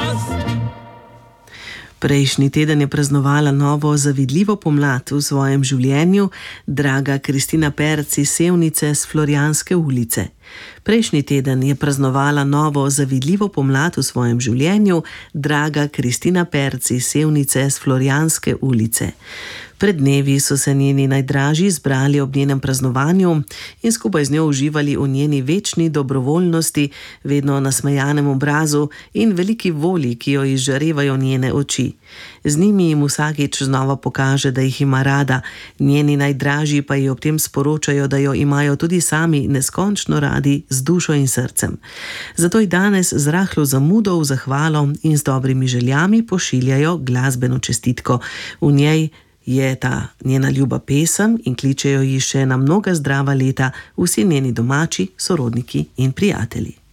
Prejšnji teden je praznovala novo zavidljivo pomlad v svojem življenju draga Kristina Perc iz Sevnice s Florjanske ulice. Prejšnji teden je praznovala novo zavidljivo pomlad v svojem življenju draga Kristina Perc iz Sevnice s Florjanske ulice. Pred dnevi so se njeni najdražji zbrali ob njenem praznovanju in skupaj z njo uživali v njeni večni dobrovoljnosti, vedno nasmejanem obrazu in veliki volji, ki jo izžarevajo njene oči. Z njimi jim vsakič znova pokaže, da jih ima rada, njeni najdražji pa ji ob tem sporočajo, da jo imajo tudi sami neskončno radi z dušo in srcem. Zato ji danes z rahlo zamudo v zahvalo in z dobrimi željami pošiljajo glasbeno čestitko. V njej je ta njena ljuba pesem in kličejo ji še na mnoga zdrava leta vsi njeni domači, sorodniki in prijatelji.